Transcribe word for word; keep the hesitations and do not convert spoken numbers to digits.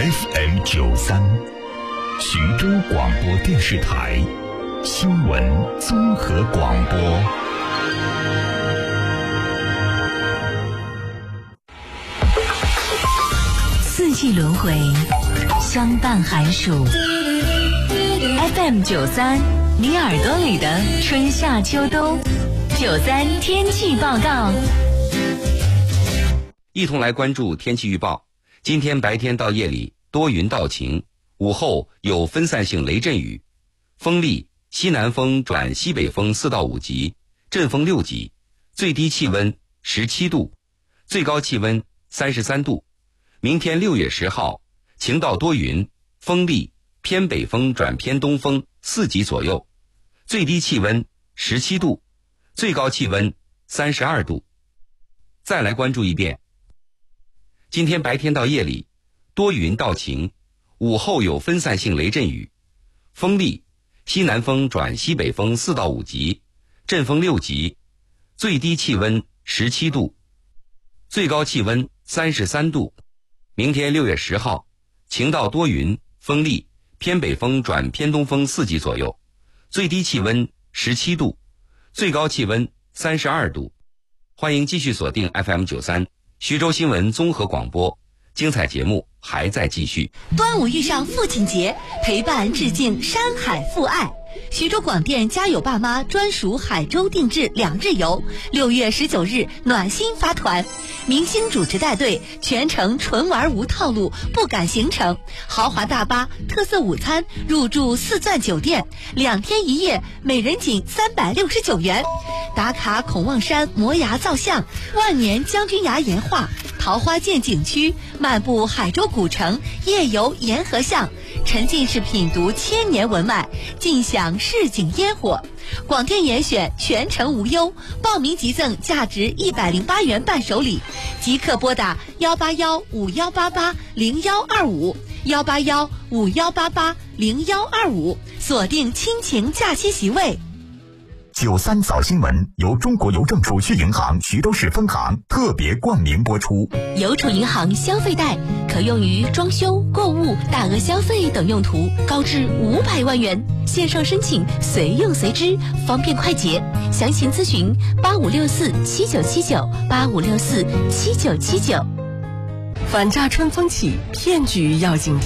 F M 九三，徐州广播电视台新闻综合广播。 四季轮回，相伴寒暑。F M 九三，你耳朵里的春夏秋冬。九三天气报告， 一同来关注天气预报。今天白天到夜里多云到晴，午后有分散性雷阵雨，风力西南风转西北风四到五级，阵风六级，最低气温十七度，最高气温三十三度。明天六月十号，晴到多云，风力偏北风转偏东风四级左右，最低气温十七度，最高气温三十二度。再来关注一遍，今天白天到夜里多云到晴，午后有分散性雷阵雨，风力西南风转西北风四到五级，阵风六级，最低气温十七度，最高气温三十三度。明天六月十号，晴到多云，风力偏北风转偏东风四级左右，最低气温十七度，最高气温三十二度。欢迎继续锁定 F M 九三徐州新闻综合广播，精彩节目还在继续。 端午遇上父亲节，陪伴致敬山海父爱。徐州广电家有爸妈专属海州定制两日游，六月十九日暖心发团，明星主持带队，全程纯玩无套路，不赶行程，豪华大巴，特色午餐，入住四钻酒店，两天一夜，每人仅三百六十九元。打卡孔望山摩崖造像，万年将军崖岩画，桃花涧景区，漫步海州古城，夜游沿河巷，沉浸式品读千年文脉，尽享市井烟火。广电严选全程无忧，报名即赠价值一百零八元伴手礼，即刻拨打幺八幺五幺八八零幺二五幺八幺五幺八八零幺二五，锁定亲情假期席位。 九三早新闻由中国邮政储蓄银行徐州市分行特别冠名播出。 邮储银行消费贷可用于装修、购物、大额消费等用途，高至五百万元，线上申请，随用随支，方便快捷。详情咨询八五六四七九七九八五六四七九七九。 反诈春风起，骗局要警惕。